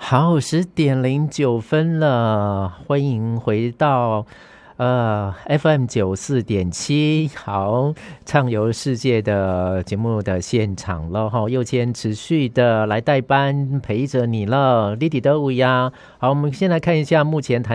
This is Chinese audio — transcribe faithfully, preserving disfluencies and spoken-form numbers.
好，十点零九分了，欢迎回到呃 F M 九四点七，好，畅游世界的节目的现场了哈，佑谦持续的来代班陪着你了，你伫倒位啊？好，我们先来看一下目前台